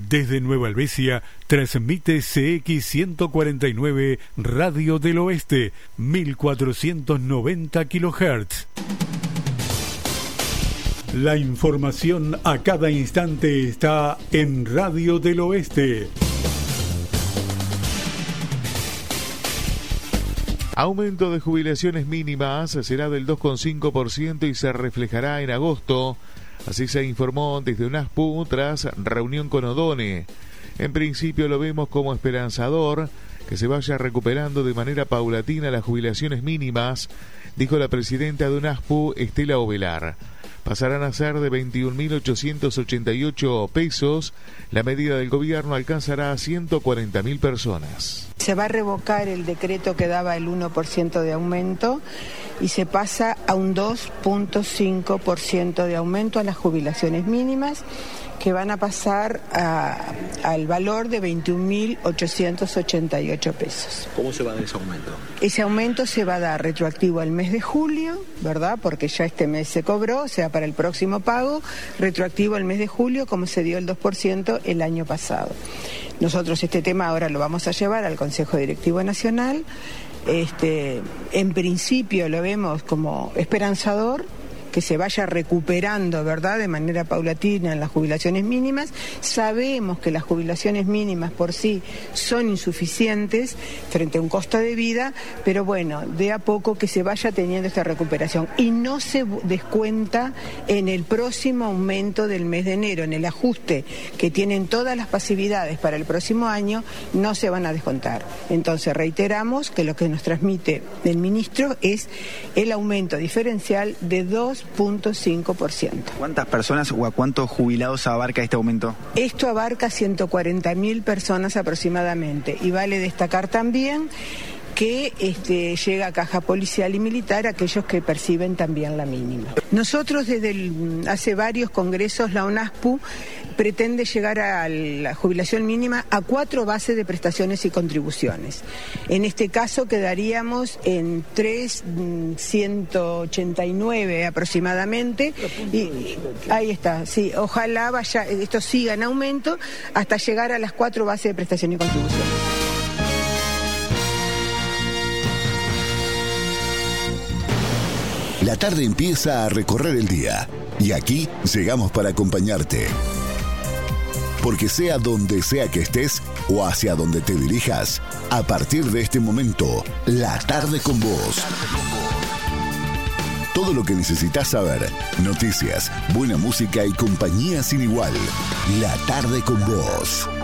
Desde Nueva Helvecia transmite CX149 Radio del Oeste, 1490 kHz. La información a cada instante está en Radio del Oeste. Aumento de jubilaciones mínimas será del 2,5% y se reflejará en agosto. Así se informó desde UNASPU tras reunión con Odone. En principio lo vemos como esperanzador que se vaya recuperando de manera paulatina las jubilaciones mínimas, dijo la presidenta de UNASPU, Estela Ovelar. Pasarán a ser de 21.888 pesos. La medida del gobierno alcanzará a 140.000 personas. Se va a revocar el decreto que daba el 1% de aumento y se pasa a un 2,5% de aumento a las jubilaciones mínimas, que van a pasar al valor de 21.888 pesos. ¿Cómo se va a dar ese aumento? Ese aumento se va a dar retroactivo al mes de julio, ¿verdad? Porque ya este mes se cobró, o sea, para el próximo pago, retroactivo al mes de julio, como se dio el 2% el año pasado. Nosotros este tema ahora lo vamos a llevar al Consejo Directivo Nacional. En principio lo vemos como esperanzador, que se vaya recuperando, ¿verdad?, de manera paulatina en las jubilaciones mínimas. Sabemos que las jubilaciones mínimas por sí son insuficientes frente a un costo de vida, pero bueno, de a poco que se vaya teniendo esta recuperación y no se descuenta en el próximo aumento del mes de enero, en el ajuste que tienen todas las pasividades para el próximo año, no se van a descontar. Entonces reiteramos que lo que nos transmite el ministro es el aumento diferencial de 2,5%. ¿Cuántas personas o a cuántos jubilados abarca este aumento? Esto abarca 140.000 personas aproximadamente, y vale destacar también que llega a Caja Policial y Militar aquellos que perciben también la mínima. Nosotros desde hace varios congresos la UNASPU pretende llegar a la jubilación mínima a 4 bases de prestaciones y contribuciones. En este caso quedaríamos en 3.189 aproximadamente, y ahí está, sí, ojalá esto siga en aumento hasta llegar a las 4 bases de prestación y contribuciones. La tarde empieza a recorrer el día y aquí llegamos para acompañarte. Porque sea donde sea que estés o hacia donde te dirijas, a partir de este momento, La Tarde con Vos. Todo lo que necesitas saber, noticias, buena música y compañía sin igual. La Tarde con Vos.